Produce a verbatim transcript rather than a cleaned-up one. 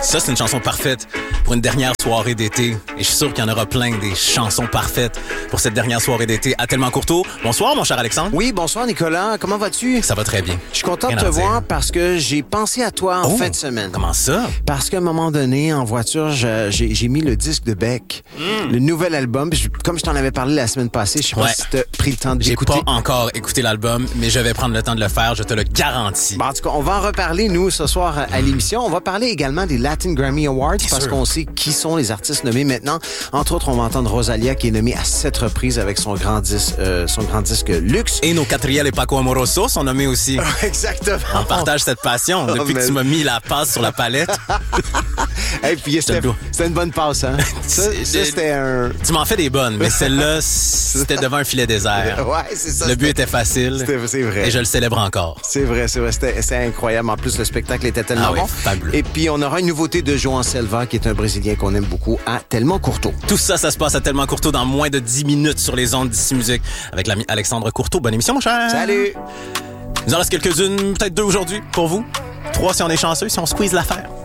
Ça, c'est une chanson parfaite pour une dernière soirée d'été. Et je suis sûr qu'il y en aura plein des chansons parfaites pour cette dernière soirée d'été à Tellement Courteau. Bonsoir, mon cher Alexandre. Oui, bonsoir, Nicolas. Comment vas-tu? Ça va très bien. Je suis content Rien de te à dire. voir parce que j'ai pensé à toi en Oh, fin de semaine. Comment ça? Parce qu'à un moment donné, en voiture, je- j'ai j'ai mis le disque de Beck, le nouvel album. Puis je- Comme je t'en avais parlé la semaine passée, je sais pas Ouais. si t'as pris le temps J'ai d'écouter. pas encore écouté l'album, mais je vais prendre le temps de le faire, je te le garantis. Bon, en tout cas, on va en reparler, nous, ce soir à, à l'émission. On va parler également des Latin Grammy Awards Bien parce sûr. qu'on sait qui sont les artistes nommés maintenant. Entre autres, on va entendre Rosalia qui est nommée à sept reprises avec son grand disque, euh, son grand disque Luxe. Et nos Catriel et Paco Amoroso sont nommés aussi. Exactement. On partage cette passion Oh, depuis que man. tu m'as mis la passe sur la palette. Et puis, c'était le dois. c'était une bonne passe, hein? Ça, C'est- ça, c'était un... Tu m'en fais des bonnes, mais celle-là, c'était devant un filet désert. Ouais, c'est ça. Le but c'était- était facile. c'était- C'est vrai. Et je le célèbre encore. C'est vrai, c'est vrai. C'était c'était incroyable. En plus, le spectacle était tellement Ah oui, bon. fabuleux. Et puis, on aura une nouveauté de João Selva, qui est un Brésilien qu'on aime beaucoup, à Tellement Courteau. Tout ça, ça se passe à Tellement Courteau dans moins de dix minutes sur les ondes d'Ici Musique avec l'ami Alexandre Courteau. Bonne émission, mon cher. Salut! Il nous en reste quelques-unes, peut-être deux aujourd'hui pour vous. Trois si on est chanceux, si on squeeze l'affaire.